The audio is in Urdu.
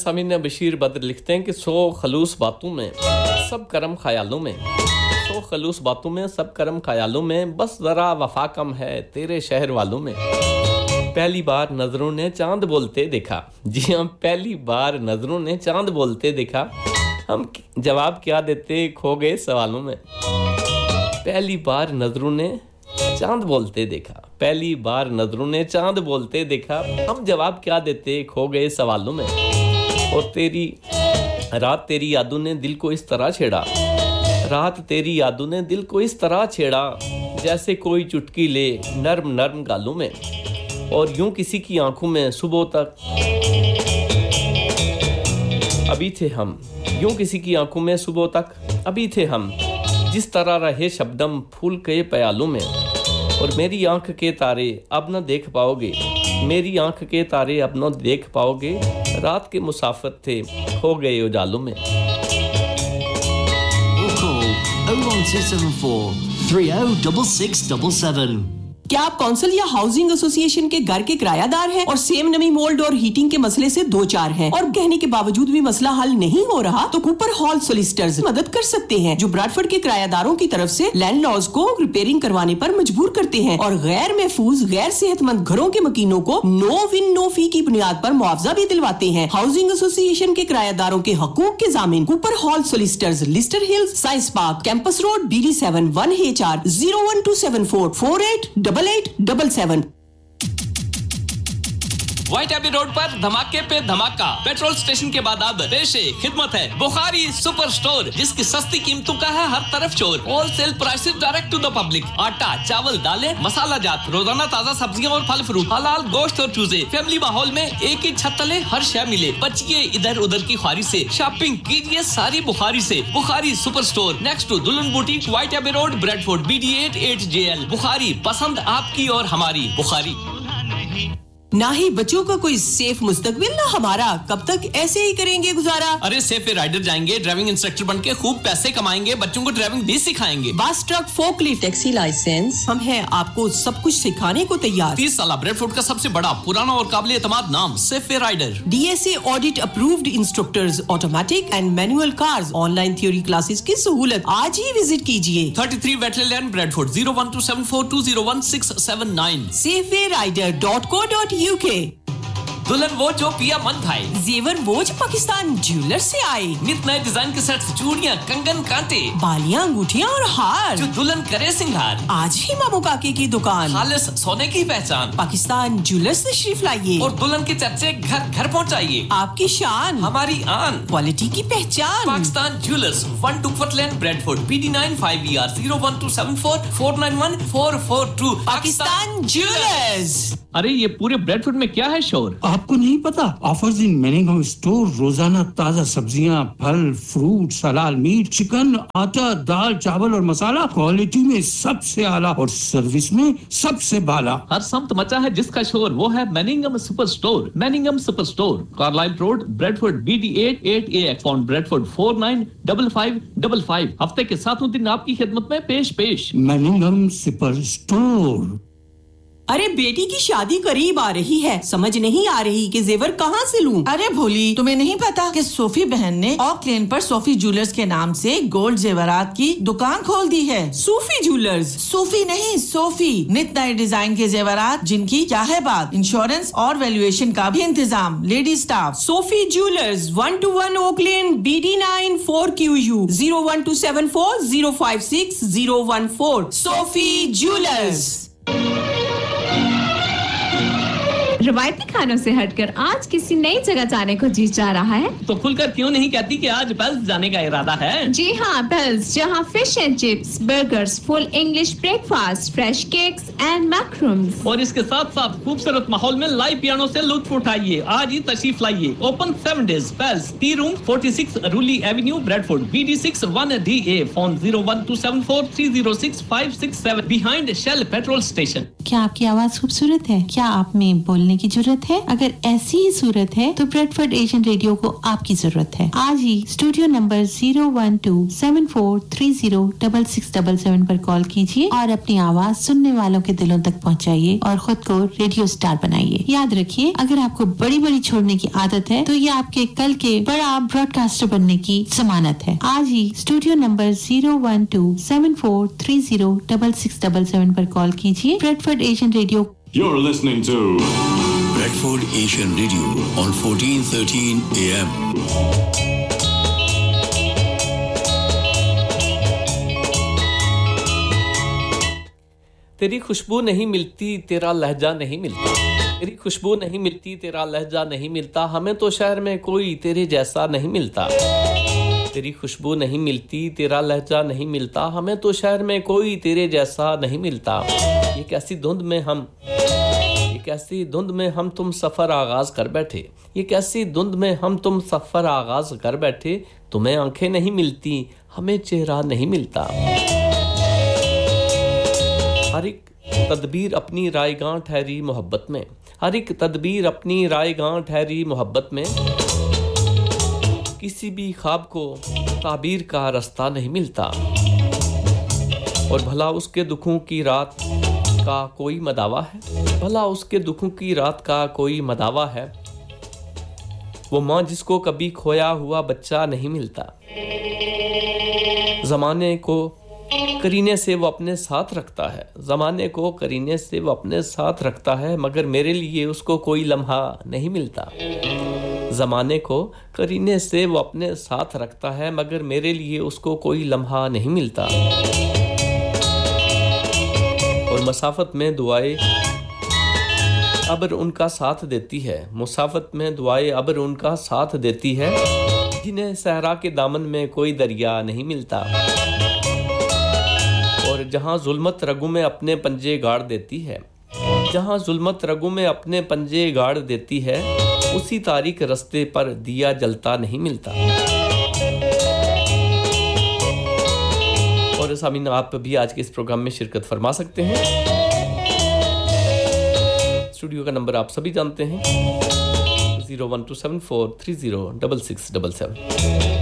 سامعین بشیر بدر لکھتے ہیں کہ 100 خلوص باتوں میں سب کرم خیالوں میں 100 خلوص باتوں میں سب کرم خیالوں میں بس ذرا وفا کم ہے تیرے شہر والوں میں. پہلی بار نظروں نے چاند بولتے دیکھا. جی ہاں, پہلی بار نظروں نے چاند بولتے دیکھا. ہم جواب کیا دیتے کھو گئے سوالوں میں. پہلی بار نظروں نے چاند بولتے دیکھا. پہلی بار نظروں نے چاند بولتے دیکھا. ہم جواب کیا دیتے کھو گئے سوالوں میں. اور تیری رات تیری یادوں نے دل کو اس طرح چھیڑا. رات تیری یادوں نے دل کو اس طرح چھیڑا جیسے کوئی چٹکی لے نرم نرم گالوں میں. اور یوں کسی کی آنکھوں میں صبح تک ابھی تھے ہم. یوں کسی کی آنکھوں میں صبح تک ابھی تھے ہم جس طرح رہے شبنم پھول کے پیالوں میں. اور میری آنکھ کے تارے اب نہ دیکھ پاؤ گے. میری آنکھ کے تارے اب نہ دیکھ پاؤ گے. رات کے مسافر تھے کھو گئے اجالوں میں. Call 01274 306677. کیا آپ کونسل یا ہاؤسنگ ایسوسی ایشن کے گھر کے کرایہ دار ہیں اور سیم نمی مولڈ اور ہیٹنگ کے مسئلے سے دو چار ہیں اور کہنے کے باوجود بھی مسئلہ حل نہیں ہو رہا؟ تو کوپر ہال سولیسٹرز مدد کر سکتے ہیں جو براڈفورڈ کے کرایہ داروں کی طرف سے لینڈ لاز کو ریپیئرنگ کروانے پر مجبور کرتے ہیں اور غیر محفوظ غیر صحت مند گھروں کے مکینوں کو نو ون نو فی کی بنیاد پر معاوضہ بھی دلواتے ہیں. ہاؤسنگ ایسوسی ایشن کے کرایہ داروں کے حقوق کے ضامن Cooper hall سولیسٹرز, lustre Hills, science park, campus road, BD7 1HR 01274 488877. White Abbey road پر دھماکے پہ دھماکہ. پیٹرول سٹیشن کے بعد اب پیش خدمت ہے بخاری سپر سٹور جس کی سستی قیمتوں کا ہے ہر طرف چور. Whole cell prices direct to the public. آٹا, چاول, دالیں, مسالہ جات, روزانہ تازہ سبزیاں اور پھل فروٹ, حلال گوشت اور چوزے. فیملی ماحول میں ایک ہی چھت تلے ہر شے ملے. بچیے ادھر ادھر کی خواری سے, شاپنگ کیجیے ساری بخاری سے. بخاری سپر سٹور نیکسٹ ٹو دلہن boutique, white Abbey road, Bradford, BD8 8JL. بخاری, پسند آپ کی اور ہماری. بخاری. نہ ہی بچوں کا کوئی سیف مستقبل نہ ہمارا. کب تک ایسے ہی کریں گے گزارا؟ ارے سیف رائڈر جائیں گے, ڈرائیونگ انسٹرکٹر بن کے خوب پیسے کمائیں گے, بچوں کو ڈرائیونگ بھی سکھائیں گے. بس truck, folk lift, taxi licence, ہم ہیں آپ کو سب کچھ سکھانے کو تیار. 30 سالہ بریڈفورڈ کا سب سے بڑا, پرانا اور قابل اعتماد نام safe rider. DSA audit approved instructors, automatic and Manuel cars. On line theory classes کی سہولت. آج ہی وزٹ کیجیے. 33 ویٹلے لین, بریڈفورڈ 01274201679. safewayrrider.co.uk. دلہن وہ جو پیا من بھائی, زیور وہ جو پاکستان جیولر سے آئے. نت نئے ڈیزائن کے سیٹس, چوڑیاں, کنگن, کانٹے, بالیاں, انگوٹھیاں اور ہار جو دلہن کرے سنگھار. آج ہی مامو کاکے کی دکان, خالص سونے کی پہچان, پاکستان جیولر سے تشریف لائیے اور دلہن کے چرچے گھر گھر پہنچائیے. آپ کی شان, ہماری آن, کوالٹی کی پہچان. پاکستان جیولرز, 1 ٹوکفٹ لین, Bradford, BD9 5ER 01274 491 442. Pakistan jewellers. ارے یہ پورے بریڈفورڈ میں کیا ہے شور؟ آپ کو نہیں پتا؟ آفرز ان میننگم اسٹور. روزانہ تازہ سبزیاں, پھل, فروٹ, حلال میٹ, چکن, آٹا, دال, چاول اور مسالہ, کوالٹی میں سب سے اعلیٰ اور سروس میں سب سے بالا. ہر سمت مچا ہے جس کا شور, وہ ہے میننگم super store. میننگم super store, Carlyle road, Bradford, BD8 8AX, phone Bradford 495555. ہفتے کے 7 دن آپ کی خدمت میں پیش. میننگم سپر سٹور. ارے بیٹی کی شادی قریب آ رہی ہے, سمجھ نہیں آ رہی کہ زیور کہاں سے لوں. ارے بھولی, تمہیں نہیں پتا کہ صوفی بہن نے اوک لین پر صوفی جیولرز کے نام سے گولڈ زیورات کی دکان کھول دی ہے. صوفی جیولرز, صوفی نہیں صوفی. نت نئے ڈیزائن کے زیورات جن کی کیا ہے بات, انشورنس اور ویلیویشن کا بھی انتظام, لیڈی سٹاف. صوفی جیولرز, 121 اوک لین, BD9 4QU 01274 056 014. صوفی جیولرز. روایتی کھانوں سے ہٹ کر آج کسی نئی جگہ جانے کو جی چاہ رہا ہے تو کھل کر کیوں نہیں کہتی کہ آج پیلس جانے کا ارادہ ہے؟ جی ہاں, پیلس, جہاں fish and chips, burgers, full English break fast, fresh cakes and میکرومز اور اس کے ساتھ ساتھ خوبصورت ماحول میں لائیو پیانو سے لطف اٹھائیے. آج ہی تشریف لائیے. Open 7 days. پیلس, ٹی روم, 46 رولی avenue, Bradford, BD6 1DA, phone 01274 306 567 behind shell petrol station. کیا آپ کی آواز خوبصورت ہے؟ کیا آپ میں بولنے बोलने की जरूरत है? अगर ऐसी ही सूरत है तो ब्रेडफोर्ड एशियन रेडियो को आपकी जरूरत है। आज ही स्टूडियो नंबर 01274306677 पर कॉल कीजिए और अपनी आवाज सुनने वालों के दिलों तक पहुंचाइए और खुद को रेडियो स्टार बनाइए। याद रखिए, अगर आपको बड़ी बड़ी छोड़ने की आदत है तो ये आपके कल के बड़ा ब्रॉडकास्टर बनने की जमानत है। आज ही स्टूडियो नंबर 01274306677 पर कॉल कीजिए। Bradford Asian radio. You're listening to Bradford Asian Radio on 1413 AM. तेरी खुशबू नहीं मिलती, तेरा लहजा नहीं मिलता। तेरी खुशबू नहीं मिलती, तेरा लहजा नहीं मिलता। हमें तो शहर में कोई तेरे जैसा नहीं मिलता। तेरी खुशबू नहीं मिलती, तेरा लहजा नहीं मिलता। हमें तो शहर में कोई तेरे जैसा नहीं मिलता। ये कैसी धुंध में हम तुम सफर आगाज कर बैठे। ये कैसी धुंध में हम तुम सफर आगाज कर बैठे। तुम्हें आंखें नहीं मिलती, हमें चेहरा नहीं मिलता। हर एक तदबीर अपनी रायगां ठहरी मोहब्बत में। हर एक तदबीर अपनी रायगां ठहरी मोहब्बत में। किसी भी ख्वाब को ताबीर का रास्ता नहीं मिलता। और भला उसके दुखों की रात का कोई मदावा है। भला उसके दुखों की रात का कोई मदावा है। वो माँ जिसको कभी खोया हुआ बच्चा नहीं मिलता। ज़माने को करीने से वो अपने साथ रखता है। ज़माने को करीने से वो अपने साथ रखता है, मगर मेरे लिए उसको कोई लम्हा नहीं मिलता। ज़माने को करीने से वो अपने साथ रखता है, मगर मेरे लिए उसको कोई लम्हा नहीं मिलता। और मसाफत में दुआएं अब्र उनका साथ देती है। मुसाफत में दुआएं अब्र उनका साथ देती है, जिन्हें सहरा के दामन में कोई दरिया नहीं मिलता। और जहां जुल्मत रगों में अपने पंजे गाड़ देती है, जहां जुल्मत रगों में अपने पंजे गाड़ देती है, उसी तारीक रास्ते पर दिया जलता नहीं मिलता। और सामीन, आप भी आज के इस प्रोग्राम में शिरकत फरमा सकते हैं। स्टूडियो का नंबर आप सभी जानते हैं, 01274306677।